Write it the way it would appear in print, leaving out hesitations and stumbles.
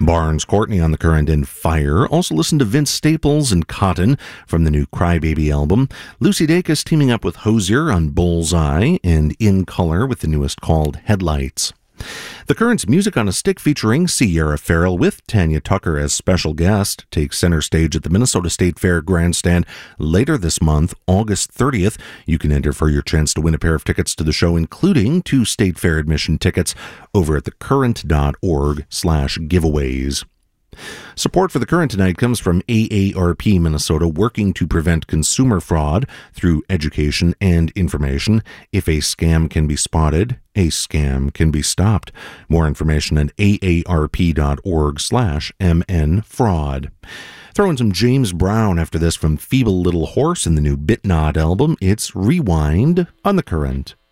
Barnes Courtney on The Current and Fire. Also listen to Vince Staples and Cotton from the new Crybaby album. Lucy Dacus teaming up with Hozier on Bullseye, and In Color with the newest called Headlights. The Current's Music on a Stick featuring Sierra Farrell with Tanya Tucker as special guest takes center stage at the Minnesota State Fair Grandstand later this month, August 30th. You can enter for your chance to win a pair of tickets to the show, including 2 State Fair admission tickets over at thecurrent.org/giveaways. Support for The Current tonight comes from AARP Minnesota, working to prevent consumer fraud through education and information. If a scam can be spotted, a scam can be stopped. More information at aarp.org/mnfraud. Throw in some James Brown after this from Feeble Little Horse in the new Bitnod album. It's Rewind on The Current.